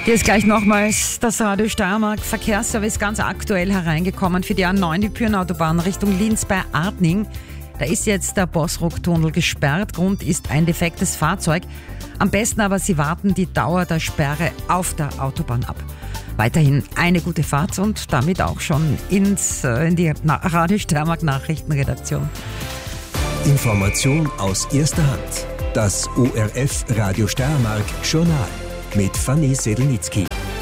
Hier ist gleich nochmals das Radio Steiermark Verkehrsservice ganz aktuell hereingekommen für die A9, die Pyreneautobahn Richtung Linz bei Artning. Da ist jetzt der Bosruck-Tunnel gesperrt. Grund ist ein defektes Fahrzeug. Am besten aber, Sie warten die Dauer der Sperre auf der Autobahn ab. Weiterhin eine gute Fahrt und damit auch schon in die Radio Steiermark Nachrichtenredaktion. Information aus erster Hand. Das ORF Radio Steiermark Journal mit Fanny Sedelnitzky.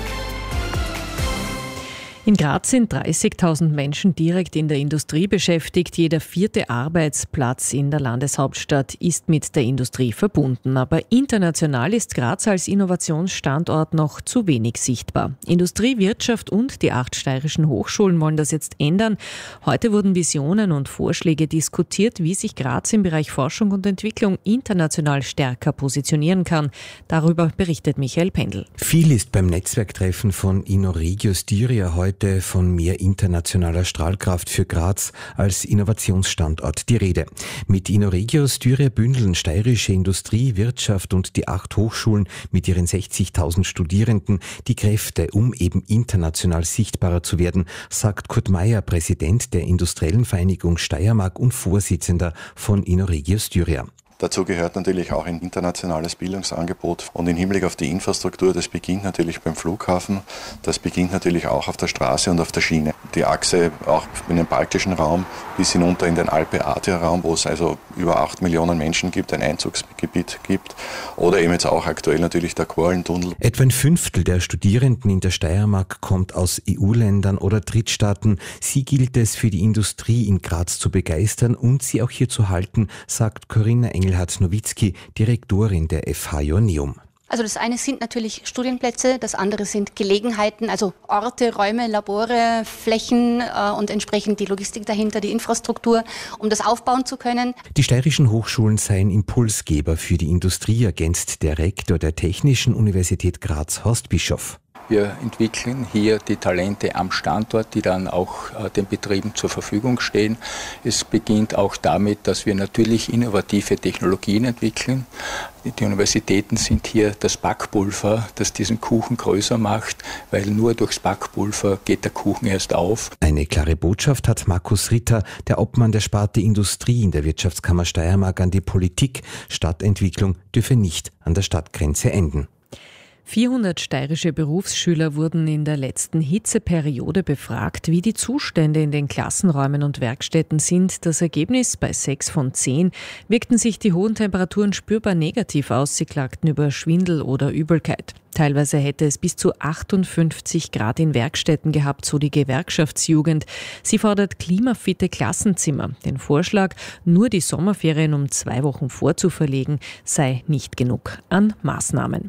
In Graz sind 30.000 Menschen direkt in der Industrie beschäftigt. Jeder 4. Arbeitsplatz in der Landeshauptstadt ist mit der Industrie verbunden. Aber international ist Graz als Innovationsstandort noch zu wenig sichtbar. Industrie, Wirtschaft und die 8 steirischen Hochschulen wollen das jetzt ändern. Heute wurden Visionen und Vorschläge diskutiert, wie sich Graz im Bereich Forschung und Entwicklung international stärker positionieren kann. Darüber berichtet Michael Pendl. Viel ist beim Netzwerktreffen von InnoRegio Styria heute von mehr internationaler Strahlkraft für Graz als Innovationsstandort die Rede. Mit InnoRegio Styria bündeln steirische Industrie, Wirtschaft und die 8 Hochschulen mit ihren 60.000 Studierenden die Kräfte, um eben international sichtbarer zu werden, sagt Kurt Meyer, Präsident der Industriellen Vereinigung Steiermark und Vorsitzender von InnoRegio Styria. Dazu gehört natürlich auch ein internationales Bildungsangebot und im Hinblick auf die Infrastruktur, das beginnt natürlich beim Flughafen, das beginnt natürlich auch auf der Straße und auf der Schiene. Die Achse auch in den baltischen Raum bis hinunter in den Alpe-Adria-Raum, wo es also über 8 Millionen Menschen gibt, ein Einzugsgebiet gibt, oder eben jetzt auch aktuell natürlich der Quarlentunnel. Etwa ein Fünftel der Studierenden in der Steiermark kommt aus EU-Ländern oder Drittstaaten. Sie gilt es für die Industrie in Graz zu begeistern und sie auch hier zu halten, sagt Corinna Engelhardt-Nowitzki, Direktorin der FH Joanneum. Also das eine sind natürlich Studienplätze, das andere sind Gelegenheiten, also Orte, Räume, Labore, Flächen und entsprechend die Logistik dahinter, die Infrastruktur, um das aufbauen zu können. Die steirischen Hochschulen seien Impulsgeber für die Industrie, ergänzt der Rektor der Technischen Universität Graz, Horst Bischof. Wir entwickeln hier die Talente am Standort, die dann auch den Betrieben zur Verfügung stehen. Es beginnt auch damit, dass wir natürlich innovative Technologien entwickeln. Die Universitäten sind hier das Backpulver, das diesen Kuchen größer macht, weil nur durchs Backpulver geht der Kuchen erst auf. Eine klare Botschaft hat Markus Ritter, der Obmann der Sparte Industrie in der Wirtschaftskammer Steiermark, an die Politik. Stadtentwicklung dürfe nicht an der Stadtgrenze enden. 400 steirische Berufsschüler wurden in der letzten Hitzeperiode befragt, wie die Zustände in den Klassenräumen und Werkstätten sind. Das Ergebnis: bei 6 von 10 wirkten sich die hohen Temperaturen spürbar negativ aus. Sie klagten über Schwindel oder Übelkeit. Teilweise hätte es bis zu 58 Grad in Werkstätten gehabt, so die Gewerkschaftsjugend. Sie fordert klimafitte Klassenzimmer. Den Vorschlag, nur die Sommerferien um 2 Wochen vorzuverlegen, sei nicht genug an Maßnahmen.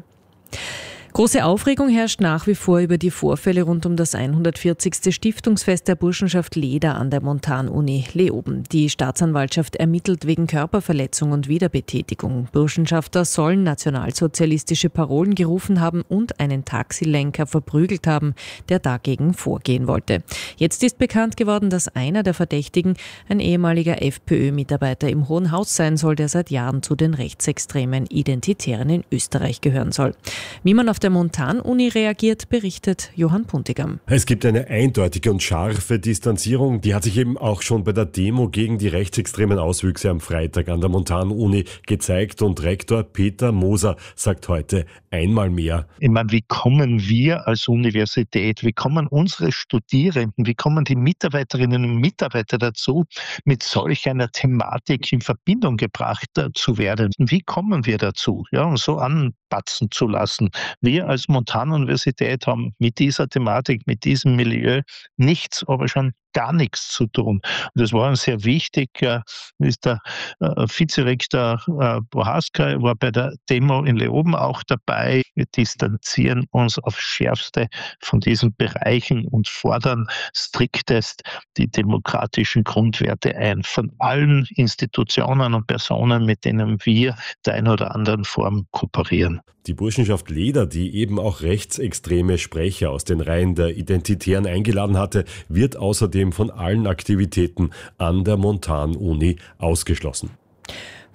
Große Aufregung herrscht nach wie vor über die Vorfälle rund um das 140. Stiftungsfest der Burschenschaft Leder an der Montanuni Leoben. Die Staatsanwaltschaft ermittelt wegen Körperverletzung und Wiederbetätigung. Burschenschafter sollen nationalsozialistische Parolen gerufen haben und einen Taxilenker verprügelt haben, der dagegen vorgehen wollte. Jetzt ist bekannt geworden, dass einer der Verdächtigen ein ehemaliger FPÖ-Mitarbeiter im Hohen Haus sein soll, der seit Jahren zu den rechtsextremen Identitären in Österreich gehören soll. Wie man auf der Montanuni reagiert, berichtet Johann Puntigam. Es gibt eine eindeutige und scharfe Distanzierung. Die hat sich eben auch schon bei der Demo gegen die rechtsextremen Auswüchse am Freitag an der Montanuni gezeigt. Und Rektor Peter Moser sagt heute einmal mehr: Ich meine, wie kommen wir als Universität, wie kommen unsere Studierenden, wie kommen die Mitarbeiterinnen und Mitarbeiter dazu, mit solch einer Thematik in Verbindung gebracht zu werden? Wie kommen wir dazu, so anpatzen zu lassen? Wir als Montanuniversität haben mit dieser Thematik, mit diesem Milieu nichts, aber schon gar nichts zu tun. Und das war uns sehr wichtig. Ist der Vizerektor Bohaska war bei der Demo in Leoben auch dabei. Wir distanzieren uns aufs Schärfste von diesen Bereichen und fordern striktest die demokratischen Grundwerte ein von allen Institutionen und Personen, mit denen wir der einen oder anderen Form kooperieren. Die Burschenschaft Leder, die eben auch rechtsextreme Sprecher aus den Reihen der Identitären eingeladen hatte, wird außerdem von allen Aktivitäten an der Montanuni ausgeschlossen.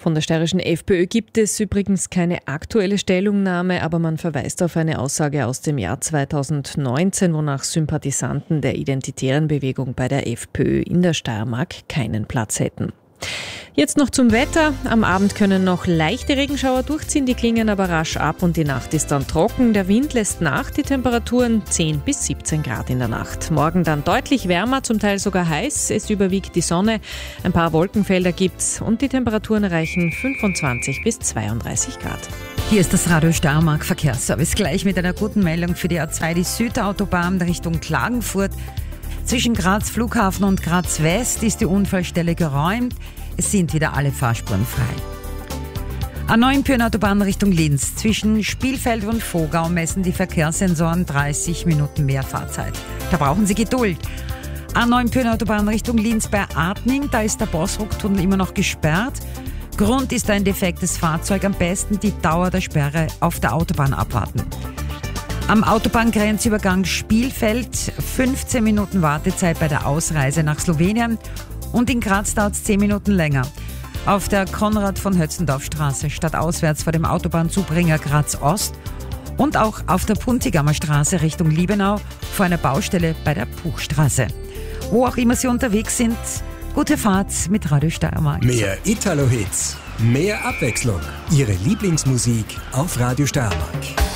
Von der steirischen FPÖ gibt es übrigens keine aktuelle Stellungnahme, aber man verweist auf eine Aussage aus dem Jahr 2019, wonach Sympathisanten der Identitären Bewegung bei der FPÖ in der Steiermark keinen Platz hätten. Jetzt noch zum Wetter. Am Abend können noch leichte Regenschauer durchziehen, die klingen aber rasch ab und die Nacht ist dann trocken. Der Wind lässt nach, die Temperaturen 10 bis 17 Grad in der Nacht. Morgen dann deutlich wärmer, zum Teil sogar heiß. Es überwiegt die Sonne, ein paar Wolkenfelder gibt's und die Temperaturen erreichen 25 bis 32 Grad. Hier ist das Radio Steiermark Verkehrsservice. Gleich mit einer guten Meldung für die A2, die Südautobahn Richtung Klagenfurt. Zwischen Graz Flughafen und Graz West ist die Unfallstelle geräumt. Es sind wieder alle Fahrspuren frei. A9 Pyrenautobahn Richtung Linz. Zwischen Spielfeld und Vogau messen die Verkehrssensoren 30 Minuten mehr Fahrzeit. Da brauchen Sie Geduld. A9 Pyrenautobahn Richtung Linz bei Artning. Da ist der Bossrucktunnel immer noch gesperrt. Grund ist ein defektes Fahrzeug. Am besten die Dauer der Sperre auf der Autobahn abwarten. Am Autobahngrenzübergang Spielfeld 15 Minuten Wartezeit bei der Ausreise nach Slowenien und in Graz dauert es 10 Minuten länger. Auf der Konrad-von-Hötzendorf-Straße stadtauswärts vor dem Autobahnzubringer Graz Ost und auch auf der Puntigammer Straße Richtung Liebenau vor einer Baustelle bei der Puchstraße. Wo auch immer Sie unterwegs sind, gute Fahrt mit Radio Steiermark. Mehr Italo-Hits, mehr Abwechslung. Ihre Lieblingsmusik auf Radio Steiermark.